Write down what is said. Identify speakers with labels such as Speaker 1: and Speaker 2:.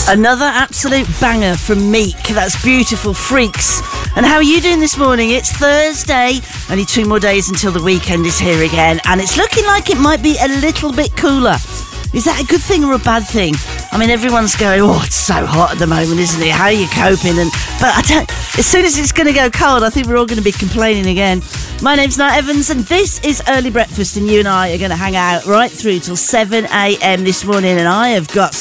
Speaker 1: Another absolute banger from Meek. That's Beautiful Freaks. And how are you doing this morning? It's Thursday. Only 2 more days until the weekend is here again. And it's looking like it might be a little bit cooler. Is that a good thing or a bad thing? I mean, everyone's going, oh, it's so hot at the moment, isn't it? How are you coping? But as soon as it's going to go cold, I think we're all going to be complaining again. My name's Nat Evans, and this is Early Breakfast, and you and I are going to hang out right through till 7 a.m. this morning, and I have got